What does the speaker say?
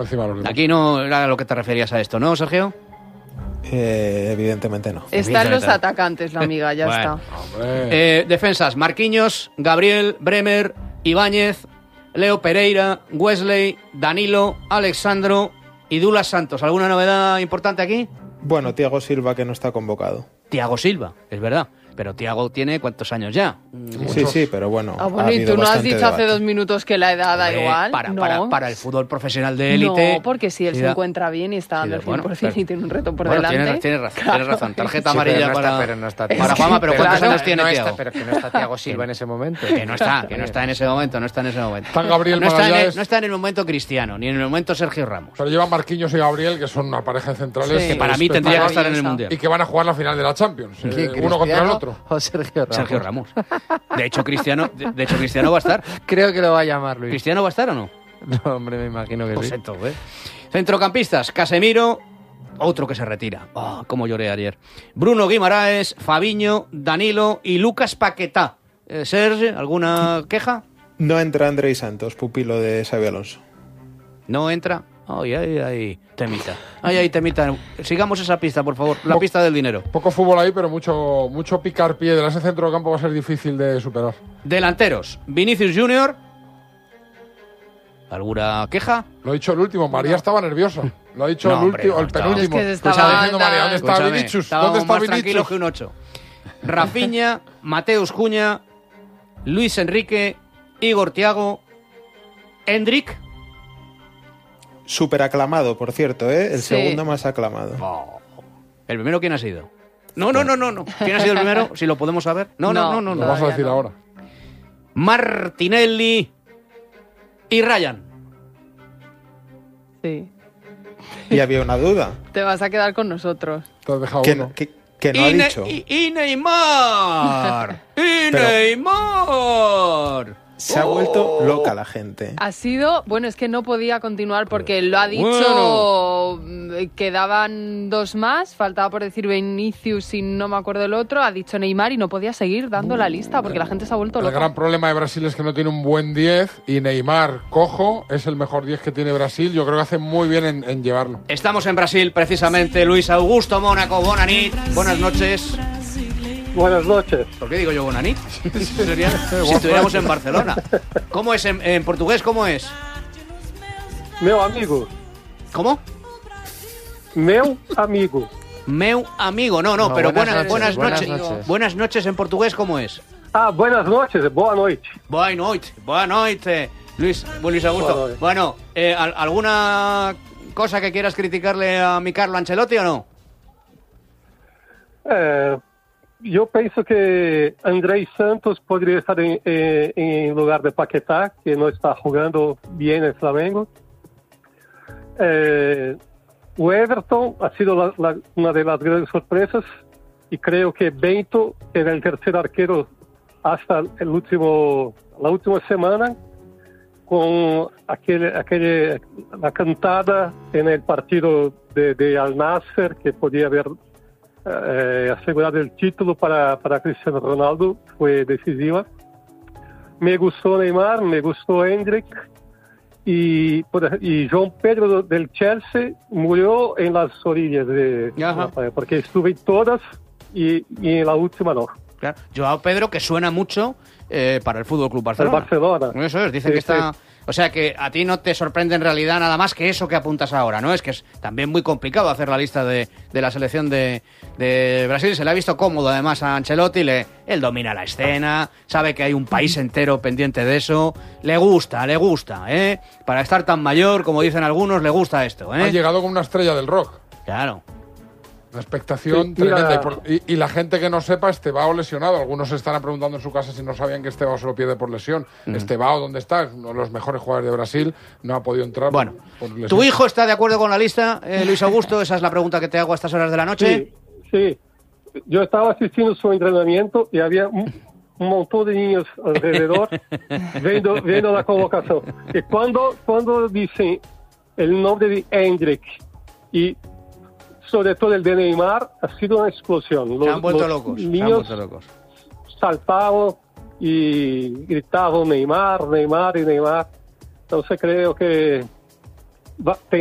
Encima de los demás. Aquí no era a lo que te referías a esto, ¿no, Sergio? Evidentemente no. Están los atacantes, la amiga, ya Bueno. está. Defensas, Marquinhos, Gabriel, Bremer, Ibáñez, Leo Pereira, Wesley, Danilo, Alexandro y Douglas Santos. ¿Alguna novedad importante aquí? Bueno, Thiago Silva, que no está convocado. Thiago Silva, es verdad. Pero Thiago tiene ¿cuántos años ya? Sí, pero bueno. Y tú no has dicho hace 2 minutos que la edad da igual. Para el fútbol profesional de élite. No, porque si él se encuentra bien y está dando el 100% y tiene un reto por delante. Tienes razón. Tarjeta amarilla para Fama, pero ¿cuántos años tiene Thiago? Pero que no está Thiago Silva en ese momento. Que no está en ese momento. Está Gabriel no Magallanes. está en el momento Cristiano, ni en el momento Sergio Ramos. Pero llevan Marquinhos y Gabriel, que son una pareja de centrales. Que para mí tendría que estar en el Mundial. Y que van a jugar la final de la Champions. Uno contra el otro. O Sergio Ramos. De hecho, Cristiano va a estar. Creo que lo va a llamar, Luis. ¿Cristiano va a estar o no? No, hombre, me imagino que sí. Entonces, centrocampistas, Casemiro, otro que se retira. Cómo lloré ayer. Bruno Guimaraes, Fabinho, Danilo y Lucas Paquetá. Serge, ¿alguna queja? No entra Andrei Santos, pupilo de Xabi Alonso. ¿No entra? Ay, temita. Ay, temita. Sigamos esa pista, por favor. La pista del dinero. Poco fútbol ahí, pero mucho picar piedra. Ese centro de campo va a ser difícil de superar. Delanteros, Vinicius Junior. ¿Alguna queja? Lo ha dicho el último. María estaba nerviosa. Lo ha dicho el último, el penúltimo. Es que estaba diciendo María, ¿dónde está Vinicius? ¿Dónde está más tranquilo Vinicius? que un 8. Rafinha, Mateus Cunha, Luis Enrique, Igor Thiago, Endrick. Súper aclamado, por cierto, ¿eh? El segundo más aclamado. ¿El primero quién ha sido? No. ¿Quién ha sido el primero? Si lo podemos saber. No. Lo vas a decir ahora. Martinelli y Ryan. Sí. Y había una duda. Te vas a quedar con nosotros. Te has dejado uno. Que no ha dicho. Y Neymar. Neymar. Se ha vuelto loca la gente. Ha sido... Bueno, es que no podía continuar porque lo ha dicho... Quedaban 2 más. Faltaba por decir Vinicius y no me acuerdo el otro. Ha dicho Neymar y no podía seguir dando la lista porque la gente se ha vuelto loca. El gran problema de Brasil es que no tiene un buen 10 y Neymar, cojo, es el mejor 10 que tiene Brasil. Yo creo que hace muy bien en llevarlo. Estamos en Brasil, precisamente. Luis Augusto Mónaco, Bonanit. Buenas noches. Buenas noches. ¿Por qué digo yo Bonanit? Sería si estuviéramos en Barcelona. ¿Cómo es en portugués? ¿Cómo es? Meu amigo. ¿Cómo? Meu amigo. Meu amigo. No, pero buenas noches. noches. Buenas noches en portugués, ¿cómo es? Buenas noches, boa noite. Boa noite. Luis Augusto. Bueno, ¿alguna cosa que quieras criticarle a mi Carlo Ancelotti o no? Eu penso que Andrei Santos poderia estar em lugar de Paquetá, que não está jogando bem no Flamengo. O Everton ha sido uma das grandes surpresas e creio que Bento era o terceiro arquero hasta a última semana, com a cantada no partido de Al Nassr, que podia haver asegurado el título para Cristiano Ronaldo, fue decisiva. Me gustó Neymar, me gustó Endrick y João Pedro del Chelsea murió en las orillas porque estuve en todas y en la última no. Claro. João Pedro, que suena mucho para el Fútbol Club Barcelona. El Barcelona. Eso es, dicen que está... O sea que a ti no te sorprende en realidad nada más que eso que apuntas ahora, ¿no? Es que es también muy complicado hacer la lista de la selección de Brasil. Se le ha visto cómodo además a Ancelotti, él domina la escena, sabe que hay un país entero pendiente de eso, le gusta, ¿eh? Para estar tan mayor, como dicen algunos, le gusta esto, ¿eh? Ha llegado como una estrella del rock. Claro. Una expectación tremenda. Y la gente que no sepa, Estevao lesionado. Algunos se estarán preguntando en su casa si no sabían que Estevao se lo pierde por lesión. Estevao, ¿dónde está? Es uno de los mejores jugadores de Brasil. No ha podido entrar por lesión. ¿Tu hijo está de acuerdo con la lista, Luis Augusto? Esa es la pregunta que te hago a estas horas de la noche. Sí. Yo estaba asistiendo a su entrenamiento y había un montón de niños alrededor viendo la convocación. Y cuando dicen el nombre de Endrick y sobre todo el de Neymar, ha sido una explosión. Se han vuelto locos. Niños saltaban y gritaban Neymar. Entonces creo que va-